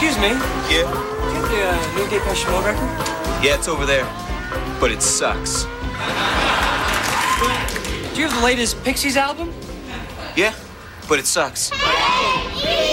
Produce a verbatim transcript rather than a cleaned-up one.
Excuse me. Yeah? Do you have the uh, new Depeche Mode record? Yeah, it's over there. But it sucks. Do you have the latest Pixies album? Yeah, but it sucks.